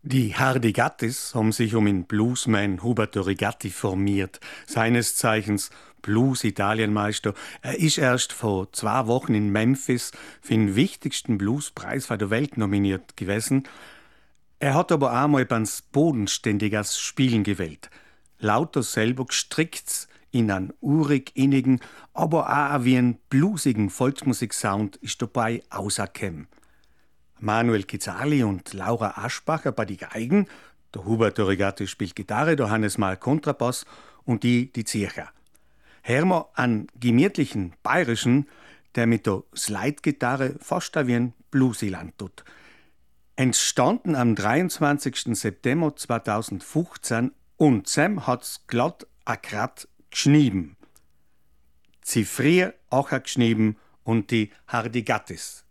Die Hardigattis haben sich um den Bluesman Hubert Rigatti formiert, seines Zeichens Blues-Italienmeister. Er ist erst vor 2 Wochen in Memphis für den wichtigsten Bluespreis der Welt nominiert gewesen. Er hat aber einmal ganz bodenständiges Spielen gewählt. Lauter selber gestrickt in einen urig innigen, aber auch wie einen bluesigen Volksmusiksound ist dabei auserkennen. Manuel Kizzali und Laura Aschbacher bei die Geigen, der Hubert Rigatti spielt Gitarre, der Hannes Mal Kontrabass und die Zircher. Hören wir einen gemütlichen bayerischen, der mit der Slide-Gitarre fast wie ein Bluesiland tut. Entstanden am 23. September 2015 und Sam hat's glatt akkurat geschnieben. Zifrier auch geschnieben und die Hardigattis.